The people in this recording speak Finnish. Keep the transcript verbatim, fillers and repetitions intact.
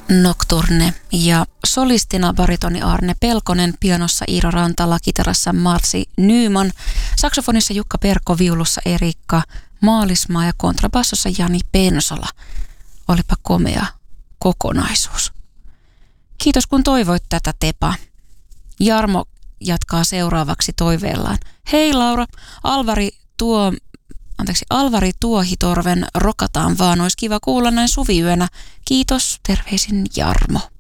Nocturne ja solistina baritoni Arne Pelkonen, pianossa Iiro Rantala, kitarassa Marci Nyman, saksofonissa Jukka Perko, viulussa Erikka Maalismaa ja kontrabassossa Jani Pensola. Olipa komea kokonaisuus. Kiitos kun toivoit tätä, Tepa. Jarmo jatkaa seuraavaksi toiveellaan. Hei Laura, Alvari tuo... Anteeksi, Alvari Tuohitorven Rokataan vaan, olisi kiva kuulla näin suviyönä. Kiitos, terveisin Jarmo.